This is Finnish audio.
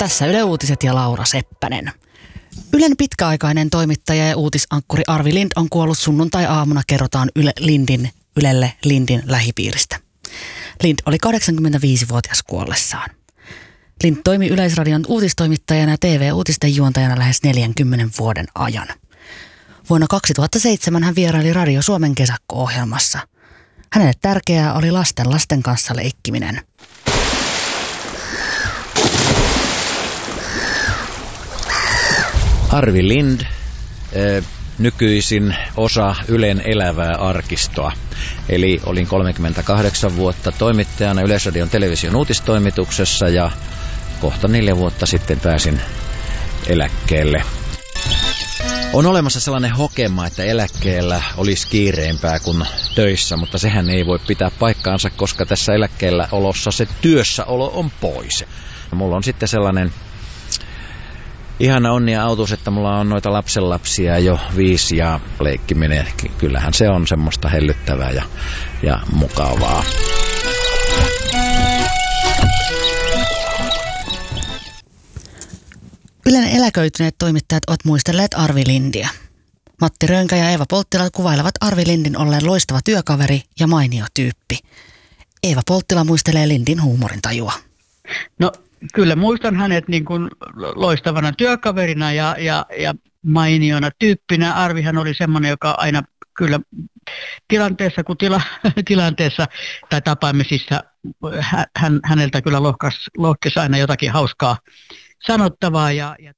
Tässä Yle Uutiset ja Laura Seppänen. Ylen pitkäaikainen toimittaja ja uutisankkuri Arvi Lind on kuollut sunnuntai-aamuna, kerrotaan Ylelle Lindin lähipiiristä. Lind oli 85-vuotias kuollessaan. Lind toimi Yleisradion uutistoimittajana ja TV-uutisten juontajana lähes 40 vuoden ajan. Vuonna 2007 hän vieraili Radio Suomen kesäkko-ohjelmassa. Hänelle tärkeää oli lasten kanssa leikkiminen. Arvi Lind, nykyisin osa Ylen elävää arkistoa. Eli olin 38 vuotta toimittajana Yleisradion television uutistoimituksessa ja kohta 4 vuotta sitten pääsin eläkkeelle. On olemassa sellainen hokema, että eläkkeellä olisi kiireempää kuin töissä, mutta sehän ei voi pitää paikkaansa, koska tässä eläkkeellä olossa se työssäolo on pois. Mulla on sitten sellainen ihana onni ja autuus, että mulla on noita lapsenlapsia jo 5 ja leikkiminen, kyllähän se on semmoista hellyttävää ja mukavaa. Ylen eläköityneet toimittajat ovat muistelleet Arvi Lindiä. Matti Rönkä ja Eeva Polttila kuvailevat Arvi Lindin olleen loistava työkaveri ja mainio tyyppi. Eeva Polttila muistelee Lindin huumorintajua. No kyllä muistan hänet niin kuin loistavana työkaverina ja mainiona tyyppinä. Arvihan oli semmoinen, joka aina kyllä tilanteessa tai tapaamisissa häneltä kyllä lohkesi aina jotakin hauskaa sanottavaa ja